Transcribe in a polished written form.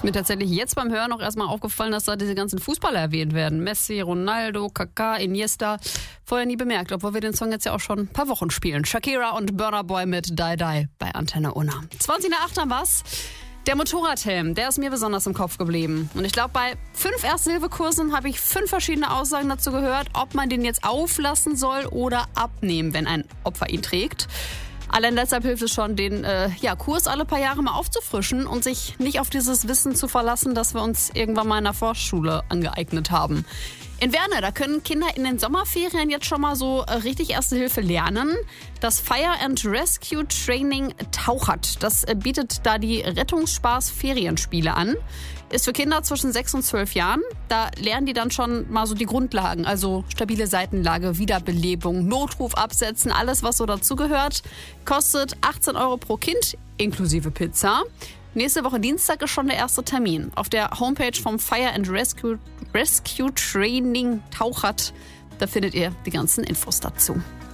Ist mir tatsächlich jetzt beim Hören auch erstmal aufgefallen, dass da diese ganzen Fußballer erwähnt werden. Messi, Ronaldo, Kaká, Iniesta. Vorher nie bemerkt, obwohl wir den Song jetzt ja auch schon ein paar Wochen spielen. Shakira und Burna Boy mit Die Die bei Antenne Unna. 20:08 haben wir's. Der Motorradhelm, der ist mir besonders im Kopf geblieben. Und ich glaube, bei 5 Erste-Hilfe-Kursen habe ich 5 verschiedene Aussagen dazu gehört, ob man den jetzt auflassen soll oder abnehmen, wenn ein Opfer ihn trägt. Allein deshalb hilft es schon, den Kurs alle paar Jahre mal aufzufrischen und sich nicht auf dieses Wissen zu verlassen, das wir uns irgendwann mal in der Vorschule angeeignet haben. In Werne, da können Kinder in den Sommerferien jetzt schon mal so richtig Erste Hilfe lernen. Das Fire and Rescue Training Tauchert, das bietet da die Rettungsspaß-Ferienspiele an. Ist für Kinder zwischen 6 und 12 Jahren. Da lernen die dann schon mal so die Grundlagen, also stabile Seitenlage, Wiederbelebung, Notruf absetzen, alles was so dazugehört. Kostet 18 € pro Kind, inklusive Pizza. Nächste Woche Dienstag ist schon der erste Termin. Auf der Homepage vom Fire and Rescue Training Tauchert, da findet ihr die ganzen Infos dazu.